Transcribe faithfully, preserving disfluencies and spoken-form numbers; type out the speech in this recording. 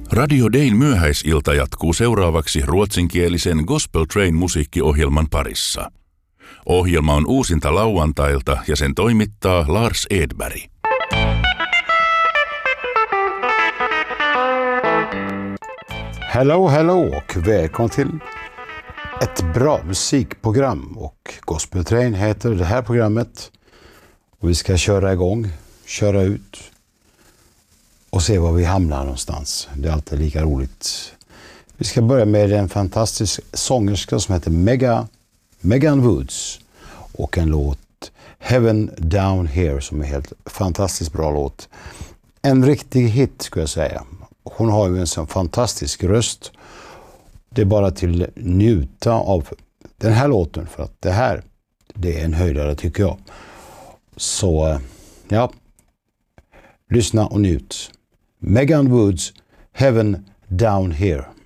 Radio Dayn myöhäisilta jatkuu seuraavaksi ruotsinkielisen Gospel Train musiikkiohjelman parissa. Ohjelma on uusinta lauantailta ja sen toimittaa Lars Edberg. Hello, hello och välkommen till ett bra musikprogram. Och Gospel Train heter det här programmet. Och vi ska köra igång, köra ut och se var vi hamnar någonstans. Det är alltid lika roligt. Vi ska börja med en fantastisk sångerska som heter Mega, Megan Woods. Och en låt Heaven Down Here som är helt fantastiskt bra låt. En riktig hit skulle jag säga. Hon har ju en sån fantastisk röst. Det är bara till njuta av den här låten för att det här, det är en höjdare tycker jag. Så ja, lyssna och njut. Megan Woods, Heaven Down Here.